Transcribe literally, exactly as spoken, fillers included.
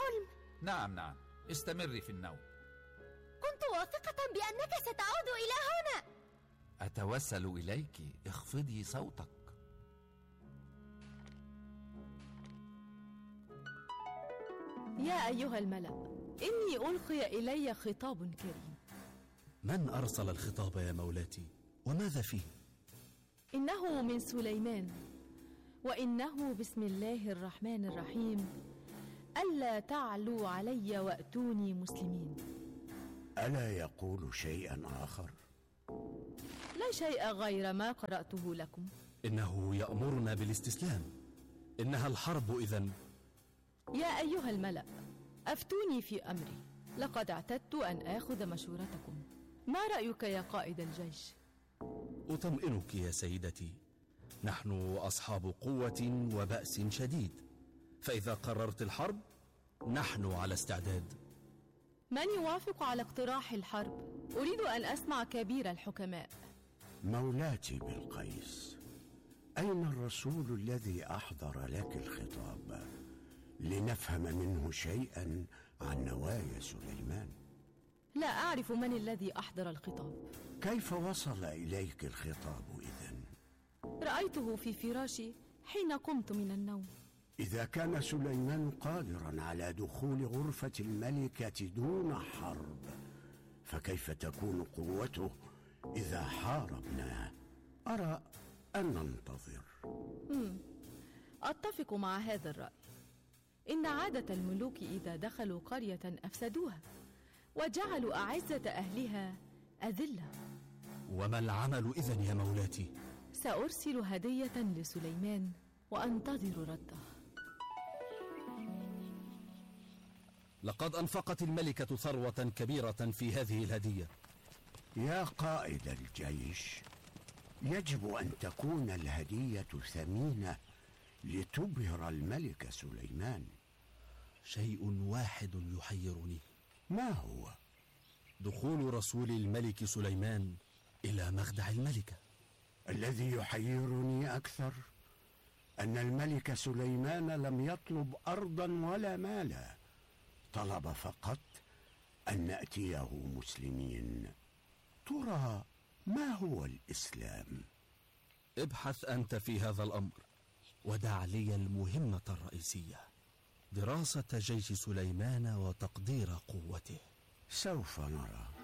حلم. نعم نعم، استمري في النوم. كنت واثقة بأنك ستعود إلى هنا. أتوسل إليك، اخفضي صوتك. يا أيها الملأ، إني ألقي إلي خطاب كريم. من أرسل الخطاب يا مولاتي؟ وماذا فيه؟ إنه من سليمان، وإنه بسم الله الرحمن الرحيم: ألا تعلوا علي وأتوني مسلمين. ألا يقول شيئا آخر؟ لا شيء غير ما قرأته لكم. إنه يأمرنا بالاستسلام. إنها الحرب إذن. يا أيها الملأ، أفتوني في أمري، لقد اعتدت أن آخذ مشورتكم. ما رأيك يا قائد الجيش؟ أطمئنك يا سيدتي، نحن أصحاب قوة وبأس شديد، فإذا قررت الحرب نحن على استعداد. من يوافق على اقتراح الحرب؟ أريد أن أسمع كبير الحكماء. مولاتي بلقيس، أين الرسول الذي أحضر لك الخطاب لنفهم منه شيئا عن نوايا سليمان؟ لا أعرف من الذي أحضر الخطاب. كيف وصل إليك الخطاب إذن؟ رأيته في فراشي حين قمت من النوم. إذا كان سليمان قادرا على دخول غرفة الملكة دون حرب، فكيف تكون قوته إذا حاربنا؟ أرى أن ننتظر. مم. أتفق مع هذا الرأي. إن عادة الملوك إذا دخلوا قرية أفسدوها وجعلوا أعزة أهلها أذلة. وما العمل إذن يا مولاتي؟ سأرسل هدية لسليمان وأنتظر رده. لقد أنفقت الملكة ثروة كبيرة في هذه الهدية. يا قائد الجيش، يجب أن تكون الهدية ثمينة لتبهر الملك سليمان. شيء واحد يحيرني. ما هو؟ دخول رسول الملك سليمان إلى مخدع الملكة. الذي يحيرني أكثر أن الملك سليمان لم يطلب أرضا ولا مالا، طلب فقط أن نأتيه مسلمين. ترى ما هو الإسلام؟ ابحث أنت في هذا الأمر، ودع لي المهمة الرئيسية: دراسة جيش سليمان وتقدير قوته. سوف نرى.